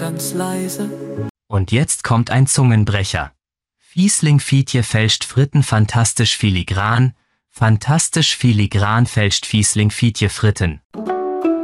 ganz leise. Und jetzt kommt ein Zungenbrecher. Fiesling Fietje fälscht Fritten fantastisch filigran fälscht Fiesling Fietje Fritten.